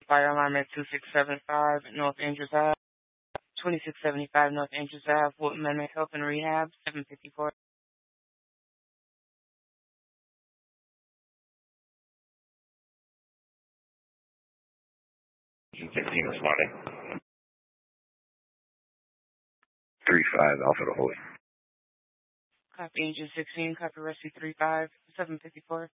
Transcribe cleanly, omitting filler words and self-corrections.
fire alarm at 2675 North Andrews Ave, 2675 North Andrews Ave, Wood Amendment Health and Rehab, 754. Responding. 3-5 Alpha to Holy. Copy Agent 16, copy Rescue 35, 754.